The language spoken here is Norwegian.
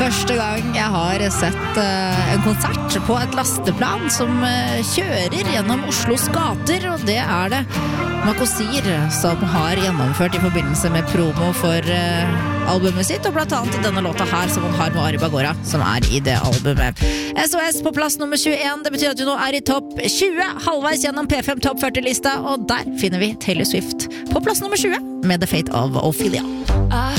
Første gang jeg har sett en konsert på et lasteplan som kjører gjennom Oslos gater, og det det Makosir som har gjennomført i forbindelse med promo for albumet sitt, og blant annet denne låta her som hun har med Ari Bagora, som i det albumet. SOS på plass nummer 21, det betyr at du nå i topp 20, halvveis gjennom P5 Topp 40-lista, og der finner vi Taylor Swift på plass nummer 20 med The Fate of Ophelia.